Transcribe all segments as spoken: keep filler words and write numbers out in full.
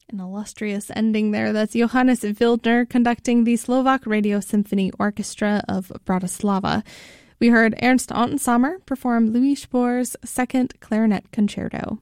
An illustrious ending there. That's Johannes Wildner conducting the Slovak Radio Symphony Orchestra of Bratislava. We heard Ernst Antensamer perform Louis Spohr's Second Clarinet Concerto.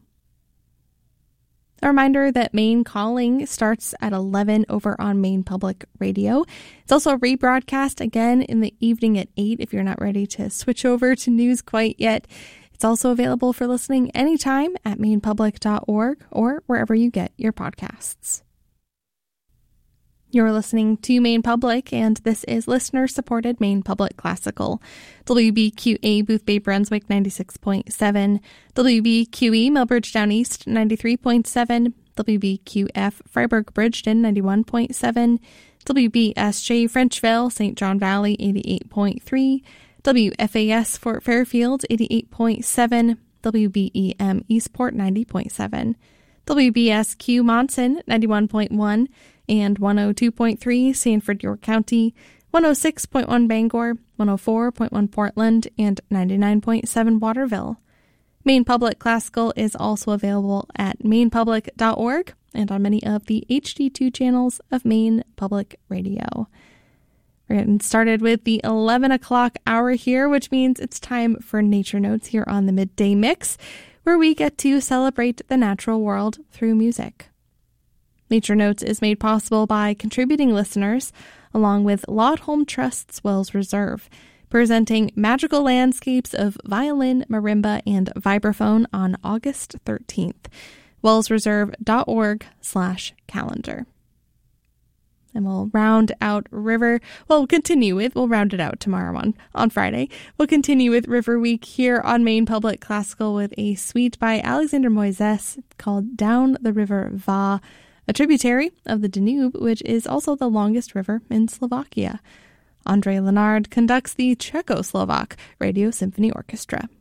A reminder that Maine Calling starts at eleven over on Maine Public Radio. It's also rebroadcast again in the evening at eight if you're not ready to switch over to news quite yet. It's also available for listening anytime at maine public dot org or wherever you get your podcasts. You're listening to Maine Public, and this is listener-supported Maine Public Classical. W B Q A Boothbay Brunswick ninety-six point seven, W B Q E Melbridge Down East ninety-three point seven, W B Q F Freiburg Bridgeton ninety-one point seven, W B S J Frenchville Saint John Valley eighty-eight point three, W F A S Fort Fairfield eighty-eight point seven, W B E M Eastport ninety point seven, W B S Q Monson ninety-one point one, and one oh two point three Sanford York County, one oh six point one Bangor, one oh four point one Portland, and ninety-nine point seven Waterville. Maine Public Classical is also available at maine public dot org and on many of the H D two channels of Maine Public Radio. We're getting started with the eleven o'clock hour here, which means it's time for Nature Notes here on the Midday Mix, where we get to celebrate the natural world through music. Nature Notes is made possible by contributing listeners, along with Laudholm Trust's Wells Reserve, presenting magical landscapes of violin, marimba, and vibraphone on August thirteenth. wellsreserve.org slash calendar. And we'll round out River, well, we'll continue with, we'll round it out tomorrow on, on Friday. We'll continue with River Week here on Maine Public Classical with a suite by Alexander Moises called Down the River Va, a tributary of the Danube, which is also the longest river in Slovakia. Andre Lenard conducts the Czechoslovak Radio Symphony Orchestra.